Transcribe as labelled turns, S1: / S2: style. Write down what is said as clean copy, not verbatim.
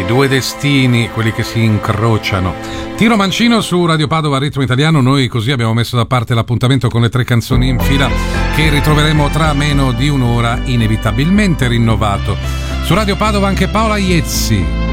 S1: due destini, quelli che si incrociano. Tiro Mancino su Radio Padova Ritmo Italiano. Noi così abbiamo messo da parte l'appuntamento con le 3 canzoni in fila che ritroveremo tra meno di un'ora, inevitabilmente rinnovato. Su Radio Padova anche Paola Iezzi.